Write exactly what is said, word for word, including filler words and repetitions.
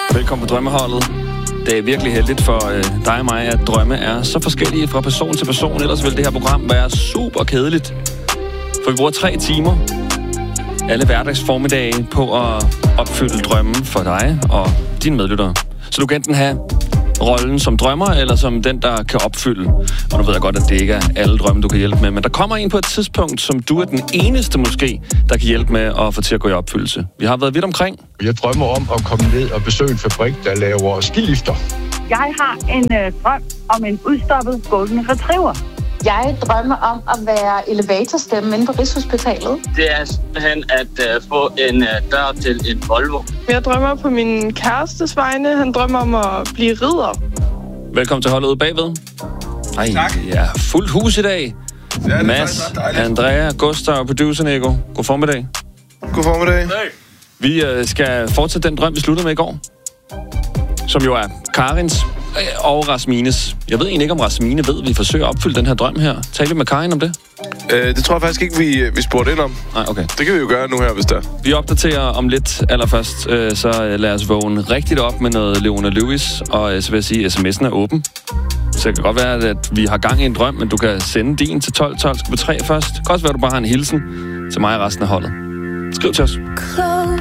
Velkommen på Drømmeholdet. Det er virkelig heldigt for øh, dig og mig, at drømme er så forskellige fra person til person. Ellers vil det her program være super kedeligt. For vi bruger tre timer alle hverdagsformiddage på at opfylde drømmen for dig og dine medlyttere. Så du kan enten have rollen som drømmer, eller som den, der kan opfylde. Og nu ved jeg godt, at det ikke er alle drømme, du kan hjælpe med. Men der kommer en på et tidspunkt, som du er den eneste måske, der kan hjælpe med at få til at gå i opfyldelse. Vi har været vidt omkring. Jeg drømmer om at komme ned og besøge en fabrik, der laver skilifter. Jeg har en øh, drøm om en udstoppet golden retriever. Jeg drømmer om at være elevatorstemme inde på Rigshospitalet. Det er simpelthen at uh, få en uh, dør til en Volvo. Jeg drømmer på min kærestes vegne. Han drømmer om at blive ridder. Velkommen til holdet ude bagved. Ej, tak. Ja, fuldt hus i dag. Ja, det Mads, Andrea, Gustav og producer Nico. God formiddag. God formiddag. Vi øh, skal fortsætte den drøm, vi sluttede med i går. Som jo er Karins øh, og Rasmines. Jeg ved egentlig ikke, om Rasmine ved, at vi forsøger at opfylde den her drøm her. Tal lidt med Karin om det. Øh, det tror jeg faktisk ikke, vi, vi spurgte ind om. Nej, okay. Det kan vi jo gøre nu her, hvis der. Vi opdaterer om lidt allerførst, øh, så øh, lad os vågne rigtigt op med noget Leona Lewis. Og øh, så vil jeg sige, at sms'en er åben. Så det kan godt være, at vi har gang i en drøm, men du kan sende din til tolv tolv. Skal på tre først. Det kan også være, at du bare har en hilsen til mig og resten af holdet. Skriv til os.